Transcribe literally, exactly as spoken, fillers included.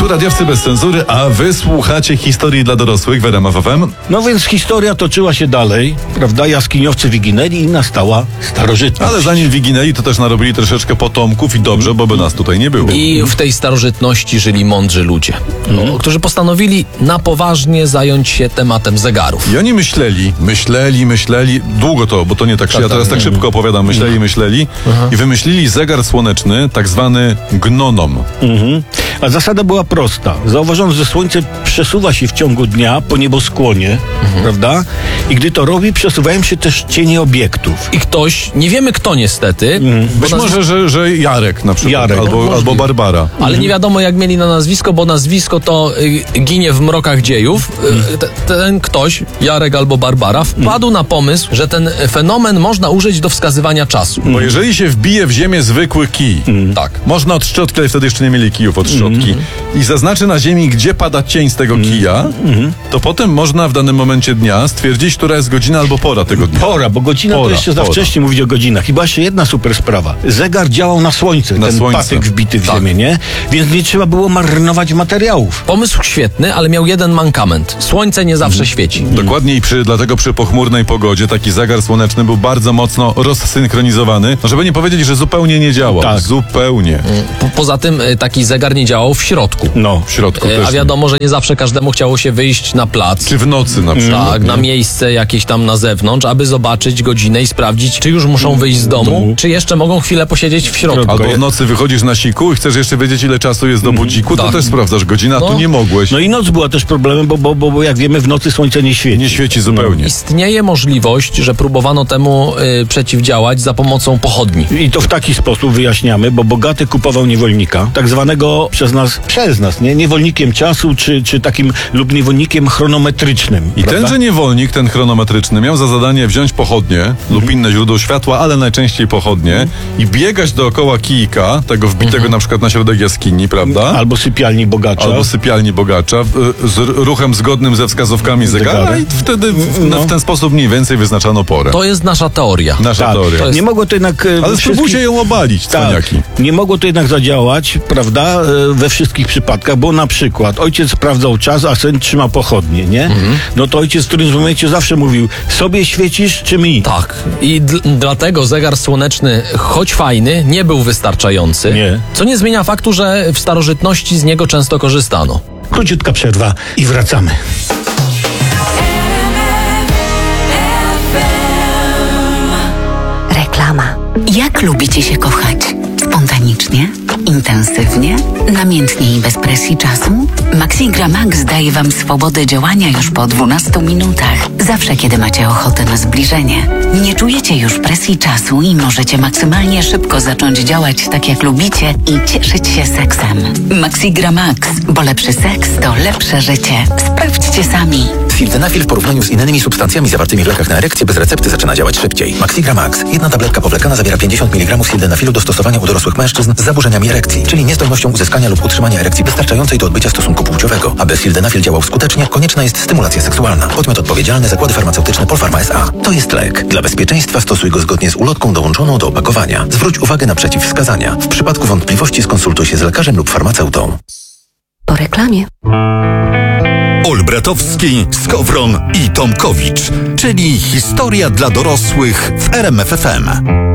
Tu radiowcy bez cenzury, a wy słuchacie historii dla dorosłych w R M F F M. No więc historia toczyła się dalej, prawda? Jaskiniowcy wyginęli i nastała starożytność. Ale zanim wyginęli, to też narobili troszeczkę potomków i dobrze, bo by nas tutaj nie było. I w tej starożytności żyli mądrzy ludzie, no, którzy postanowili na poważnie zająć się tematem zegarów. I oni myśleli, myśleli, myśleli, długo to, bo to nie tak, tak ja teraz tak szybko opowiadam, myśleli, myśleli Aha. i wymyślili zegar słoneczny, tak zwany gnonom. Mhm. A zasada była prosta. Zauważono, że słońce przesuwa się w ciągu dnia po nieboskłonie, mhm. prawda? I gdy to robi, przesuwają się też cienie obiektów. I ktoś, nie wiemy kto niestety, Mhm. Być nazw... może, że, że Jarek na przykład, Jarek. albo, No, albo Barbara. Ale Mhm. nie wiadomo jak mieli na nazwisko, bo nazwisko to y, ginie w mrokach dziejów. Y, te, ten ktoś, Jarek albo Barbara, wpadł na pomysł, że ten fenomen można użyć do wskazywania czasu. Bo jeżeli się wbije w ziemię zwykły kij, Tak. można od szczotki, ale wtedy jeszcze nie mieli kijów od szczotki, i zaznaczy na ziemi, gdzie pada cień z tego kija, to potem można w danym momencie dnia stwierdzić, która jest godzina albo pora tego dnia. Pora, bo godzina Pora, to jeszcze za pora. wcześnie mówić o godzinach. Chyba jeszcze jedna super sprawa. Zegar działał na słońce, Na ten słońce. patyk wbity w Tak. ziemię, nie? Więc nie trzeba było marnować materiałów. Pomysł świetny, ale miał jeden mankament. Słońce nie zawsze świeci. Dokładnie i przy, dlatego przy pochmurnej pogodzie taki zegar słoneczny był bardzo mocno rozsynchronizowany, no żeby nie powiedzieć, że zupełnie nie działał. Tak. Zupełnie. Po, poza tym y, taki zegar nie działał w środku. No. W środku Y, też. A wiadomo, że nie zawsze każdemu chciało się wyjść na plac. Czy w nocy na przykład. Tak, na miejsce jakieś tam na zewnątrz, aby zobaczyć godzinę i sprawdzić, czy już muszą wyjść z domu, czy jeszcze mogą chwilę posiedzieć w środku. Albo w nocy wychodzisz na siku i chcesz jeszcze wiedzieć, ile czasu jest do budziku, to Tak. też sprawdzasz godzinę, a tu No. nie mogłeś. No i noc była też problemem, bo, bo, bo, bo jak wiemy, w nocy słońce nie świeci. Nie świeci zupełnie. Istnieje możliwość, że próbowano temu y, przeciwdziałać za pomocą pochodni. I to w taki sposób wyjaśniamy, bo bogaty kupował niewolnika, tak zwanego przez nas, przez nas, nie? Niewolnikiem czasu, czy, czy takim lub niewolnikiem chronometrycznym. I prawda? tenże niewolnik, ten chronometryczny, miał za zadanie wziąć pochodnie Mhm. lub inne źródło światła, ale najczęściej pochodnie Mhm. i biegać dookoła kijka, tego wbitego Mhm. na przykład na środek jaskini, prawda? Albo sypialni bogacza. Albo sypialni bogacza, w- z r- ruchem zgodnym ze wskazówkami zegara, Zegara. i wtedy w, No. w ten sposób mniej więcej wyznaczano porę. To jest nasza teoria. Nasza Tak, teoria. to jest- Nie mogło to jednak... e, we Ale spróbujcie wszystkich- ją obalić, cwaniaki. Tak, nie mogło to jednak zadziałać, prawda, e, we wszystkich przypadkach, bo na przykład ojciec sprawdzał czas, a syn trzyma pochodnie, nie? Mhm. No to ojciec w którymś momencie zawsze mówił, sobie świecisz czy mi? Tak. I dl- dlatego zegar słoneczny, choć fajny, nie był wystarczający. Nie. Co nie zmienia faktu, że w starożytności z niego często korzystano. Króciutka przerwa i wracamy. Reklama. Jak lubicie się kochać? Spontanicznie? Intensywnie? Namiętnie i bez presji czasu? Maxigra Max daje Wam swobodę działania już po dwunastu minutach. Zawsze, kiedy macie ochotę na zbliżenie. Nie czujecie już presji czasu i możecie maksymalnie szybko zacząć działać tak jak lubicie i cieszyć się seksem. Maxigra Max, bo lepszy seks to lepsze życie. Sprawdźcie sami. Sildenafil w porównaniu z innymi substancjami zawartymi w lekach na erekcję bez recepty zaczyna działać szybciej. Maxigra Max. Jedna tabletka powlekana zawiera pięćdziesiąt miligramów sildenafilu do stosowania u dorosłych mężczyzn z zaburzeniami erekcji, czyli niezdolnością uzyskania lub utrzymania erekcji wystarczającej do odbycia stosunku płciowego. Aby sildenafil działał skutecznie, konieczna jest stymulacja seksualna. Podmiot odpowiedzialny Zakłady Farmaceutyczne Polpharma S A. To jest lek. Dla bezpieczeństwa stosuj go zgodnie z ulotką dołączoną do opakowania. Zwróć uwagę na przeciwwskazania. W przypadku wątpliwości skonsultuj się z lekarzem lub farmaceutą. Po reklamie. Olbratowski, Skowron i Tomkowicz, czyli historia dla dorosłych w R M F F M.